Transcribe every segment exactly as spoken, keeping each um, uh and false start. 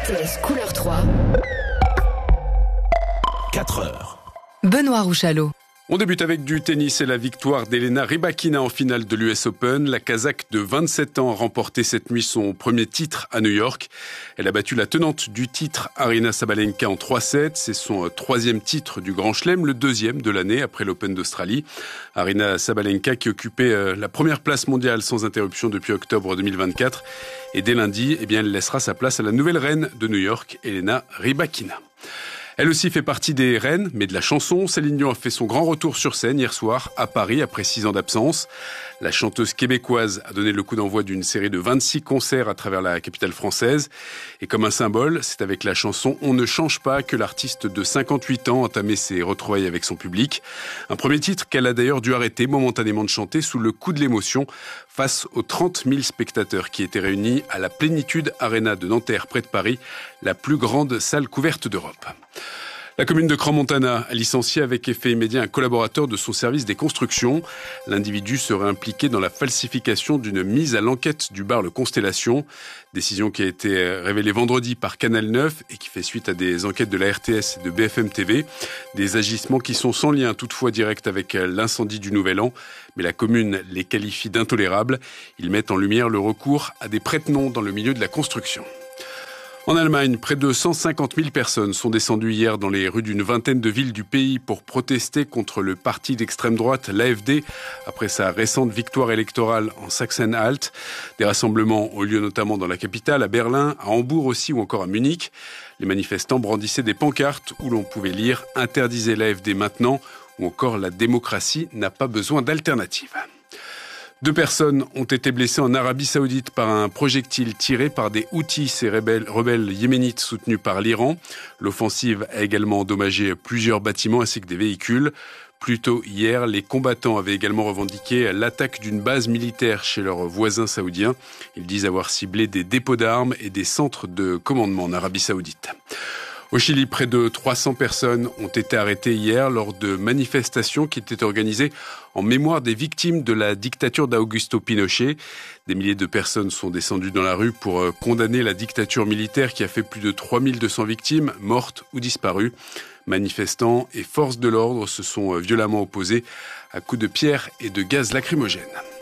T S Couleur trois. quatre heures. Benoît Rouchalot. On débute avec du tennis et la victoire d'Elena Rybakina en finale de l'U S Open. La Kazakh de vingt-sept ans a remporté cette nuit son premier titre à New York. Elle a battu la tenante du titre, Aryna Sabalenka, en trois sept. C'est son troisième titre du Grand Chelem, le deuxième de l'année après l'Open d'Australie. Aryna Sabalenka qui occupait la première place mondiale sans interruption depuis octobre deux mille vingt-quatre. Et dès lundi, eh bien, elle laissera sa place à la nouvelle reine de New York, Elena Rybakina. Elle aussi fait partie des reines, mais de la chanson. Céline Dion a fait son grand retour sur scène hier soir à Paris après six ans d'absence. La chanteuse québécoise a donné le coup d'envoi d'une série de vingt-six concerts à travers la capitale française. Et comme un symbole, c'est avec la chanson « On ne change pas » que l'artiste de cinquante-huit ans a entamé ses retrouvailles avec son public. Un premier titre qu'elle a d'ailleurs dû arrêter momentanément de chanter sous le coup de l'émotion face aux trente mille spectateurs qui étaient réunis à la Plénitude Arena de Nanterre près de Paris, la plus grande salle couverte d'Europe. La commune de Crans-Montana a licencié avec effet immédiat un collaborateur de son service des constructions. L'individu serait impliqué dans la falsification d'une mise à l'enquête du bar Le Constellation. Décision qui a été révélée vendredi par Canal neuf et qui fait suite à des enquêtes de la R T S et de B F M T V. Des agissements qui sont sans lien toutefois direct avec l'incendie du Nouvel An. Mais la commune les qualifie d'intolérables. Ils mettent en lumière le recours à des prête-noms dans le milieu de la construction. En Allemagne, près de cent cinquante mille personnes sont descendues hier dans les rues d'une vingtaine de villes du pays pour protester contre le parti d'extrême droite, l'A F D, après sa récente victoire électorale en Sachsen-Anhalt. Des rassemblements ont lieu notamment dans la capitale, à Berlin, à Hambourg aussi ou encore à Munich. Les manifestants brandissaient des pancartes où l'on pouvait lire « Interdisez l'A F D maintenant » ou encore « La démocratie n'a pas besoin d'alternative ». Deux personnes ont été blessées en Arabie Saoudite par un projectile tiré par des Houthis, ces rebelles, rebelles yéménites soutenus par l'Iran. L'offensive a également endommagé plusieurs bâtiments ainsi que des véhicules. Plus tôt hier, les combattants avaient également revendiqué l'attaque d'une base militaire chez leurs voisins saoudiens. Ils disent avoir ciblé des dépôts d'armes et des centres de commandement en Arabie Saoudite. Au Chili, près de trois cents personnes ont été arrêtées hier lors de manifestations qui étaient organisées en mémoire des victimes de la dictature d'Augusto Pinochet. Des milliers de personnes sont descendues dans la rue pour condamner la dictature militaire qui a fait plus de trois mille deux cents victimes mortes ou disparues. Manifestants et forces de l'ordre se sont violemment opposés à coups de pierre et de gaz lacrymogène.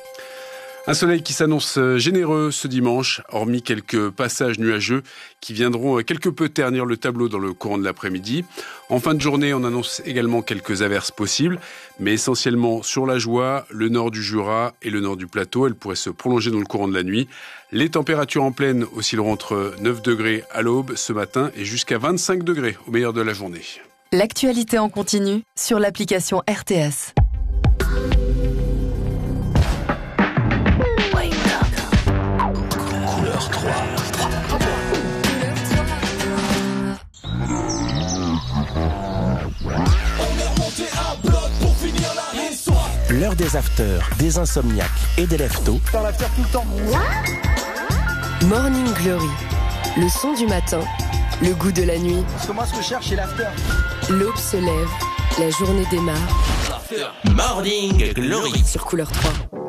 Un soleil qui s'annonce généreux ce dimanche, hormis quelques passages nuageux qui viendront quelque peu ternir le tableau dans le courant de l'après-midi. En fin de journée, on annonce également quelques averses possibles, mais essentiellement sur la Joie, le nord du Jura et le nord du plateau. Elles pourraient se prolonger dans le courant de la nuit. Les températures en plaine oscilleront entre neuf degrés à l'aube ce matin et jusqu'à vingt-cinq degrés au meilleur de la journée. L'actualité en continu sur l'application R T S. L'heure des afters, des insomniaques et des lève-tôt. Dans l'after tout le temps. Morning Glory, le son du matin, le goût de la nuit. Parce que moi, ce que je cherche, c'est l'after. L'aube se lève, la journée démarre. Morning Glory Sur Couleur trois.